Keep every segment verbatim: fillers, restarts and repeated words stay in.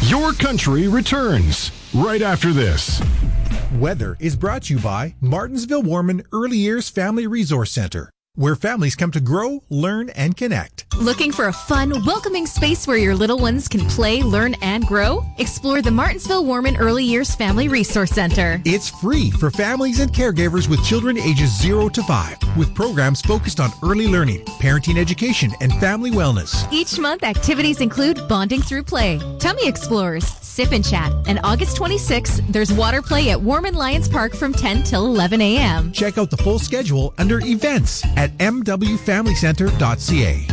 Your Country returns right after this. Weather is brought to you by Martinsville Warman Early Years Family Resource Center, where families come to grow, learn, and connect. Looking for a fun, welcoming space where your little ones can play, learn, and grow? Explore the Martinsville Warman Early Years Family Resource Center. It's free for families and caregivers with children ages zero to five, with programs focused on early learning, parenting education, and family wellness. Each month, activities include bonding through play, tummy explorers, sip and chat, and August twenty-sixth, there's water play at Warman Lions Park from ten till eleven a.m. Check out the full schedule under events at m w family center dot c a.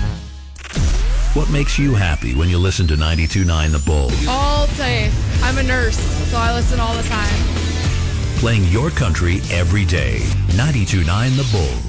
What makes you happy when you listen to ninety-two point nine The Bull? All day. I'm a nurse, so I listen all the time. Playing your country every day. ninety-two point nine The Bull.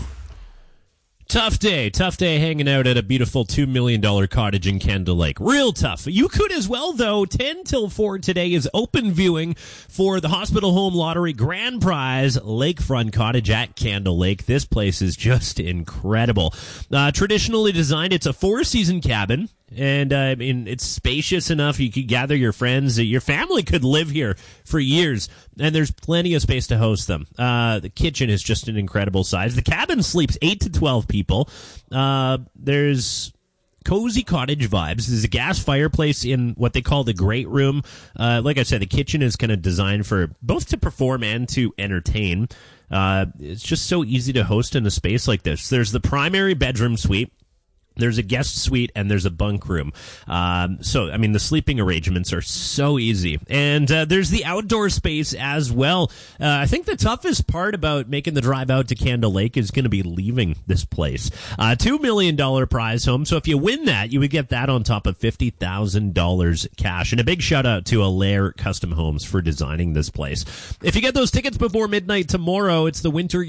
Tough day. Tough day hanging out at a beautiful two million dollars cottage in Candle Lake. Real tough. You could as well, though. ten till four today is open viewing for the Hospital Home Lottery Grand Prize Lakefront Cottage at Candle Lake. This place is just incredible. Uh, traditionally designed, it's a four-season cabin. And, uh, I mean, it's spacious enough you could gather your friends. Your family could live here for years, and there's plenty of space to host them. Uh, the kitchen is just an incredible size. The cabin sleeps eight to twelve people. Uh, there's cozy cottage vibes. There's a gas fireplace in what they call the great room. Uh, like I said, the kitchen is kind of designed for both to perform and to entertain. Uh, it's just so easy to host in a space like this. There's the primary bedroom suite. There's a guest suite, and there's a bunk room. Um, so, I mean, the sleeping arrangements are so easy. And uh, there's the outdoor space as well. Uh, I think the toughest part about making the drive out to Candle Lake is going to be leaving this place. Uh, two million dollars prize home. So if you win that, you would get that on top of fifty thousand dollars cash. And a big shout out to Allaire Custom Homes for designing this place. If you get those tickets before midnight tomorrow, it's the Winter